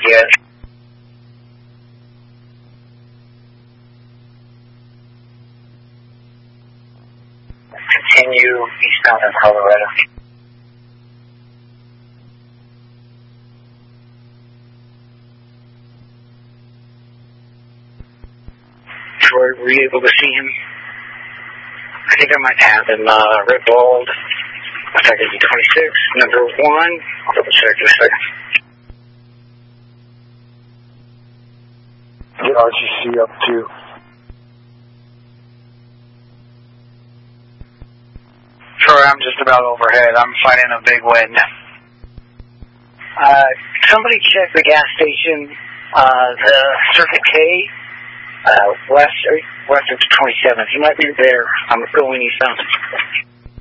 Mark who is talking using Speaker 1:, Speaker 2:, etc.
Speaker 1: Yes. Continue eastbound in Colorado. Troy, were you able to see him? I think I might have him, red bald. I think it's 26, number 1. I'll double check in a second.
Speaker 2: The RGC up to.
Speaker 1: Troy, I'm just about overhead. I'm fighting a big wind. Somebody check the gas station, the Circle K, west of 27th. He might be there. I'm going eastbound.